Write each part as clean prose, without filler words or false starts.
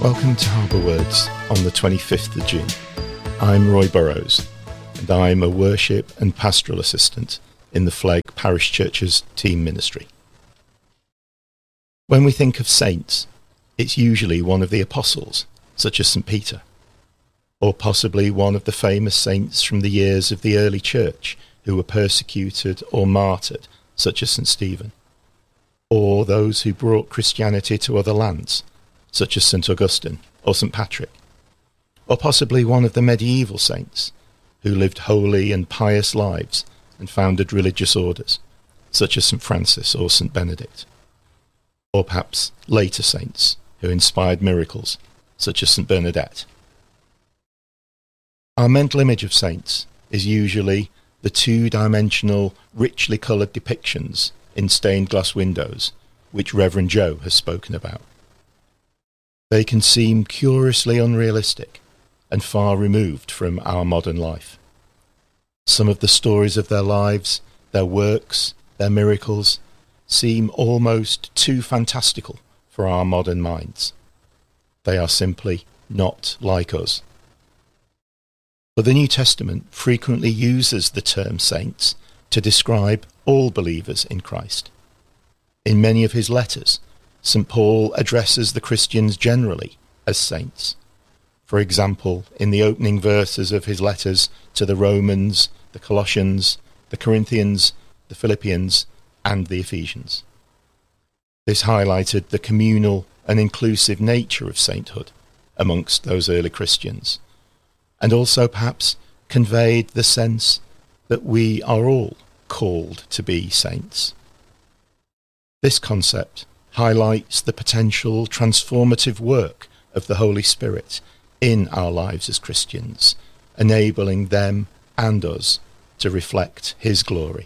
Welcome to Harbour Words on the 25th of June. I'm Roy Burrows, and I'm a worship and pastoral assistant in the Flegg Parish Church's team ministry. When we think of saints, it's usually one of the apostles, such as St. Peter, or possibly one of the famous saints from the years of the early church who were persecuted or martyred, such as St. Stephen, or those who brought Christianity to other lands, such as St. Augustine or St. Patrick, or possibly one of the medieval saints who lived holy and pious lives and founded religious orders, such as St. Francis or St. Benedict, or perhaps later saints who inspired miracles, such as St. Bernadette. Our mental image of saints is usually the two-dimensional, richly coloured depictions in stained glass windows, which Reverend Joe has spoken about. They can seem curiously unrealistic and far removed from our modern life. Some of the stories of their lives, their works, their miracles, seem almost too fantastical for our modern minds. They are simply not like us. But the New Testament frequently uses the term saints to describe all believers in Christ. In many of his letters, St. Paul addresses the Christians generally as saints. For example, in the opening verses of his letters to the Romans, the Colossians, the Corinthians, the Philippians, and the Ephesians. This highlighted the communal and inclusive nature of sainthood amongst those early Christians, and also perhaps conveyed the sense that we are all called to be saints. This concept highlights the potential transformative work of the Holy Spirit in our lives as Christians, enabling them and us to reflect his glory.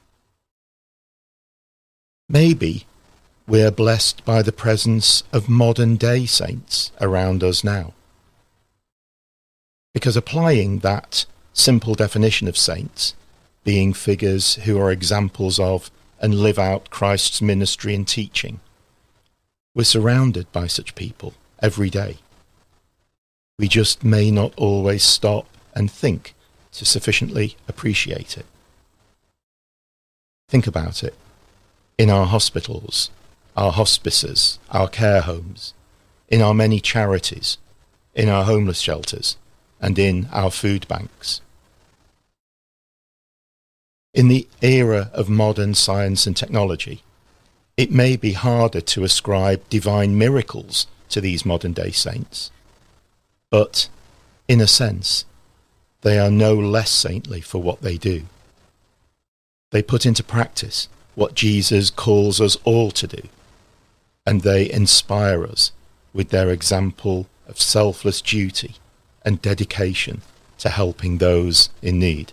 Maybe we're blessed by the presence of modern-day saints around us now, because applying that simple definition of saints, being figures who are examples of and live out Christ's ministry and teaching, we're surrounded by such people every day. We just may not always stop and think to sufficiently appreciate it. Think about it. In our hospitals, our hospices, our care homes, in our many charities, in our homeless shelters, and in our food banks. In the era of modern science and technology, it may be harder to ascribe divine miracles to these modern-day saints, but, in a sense, they are no less saintly for what they do. They put into practice what Jesus calls us all to do, and they inspire us with their example of selfless duty and dedication to helping those in need.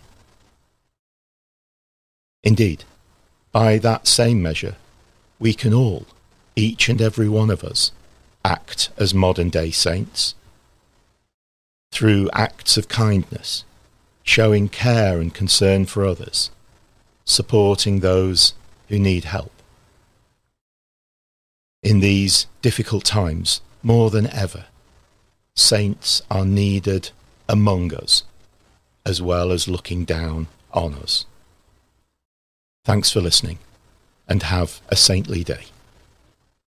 Indeed, by that same measure, we can all, each and every one of us, act as modern-day saints through acts of kindness, showing care and concern for others, supporting those who need help. In these difficult times, more than ever, saints are needed among us, as well as looking down on us. Thanks for listening, and have a saintly day.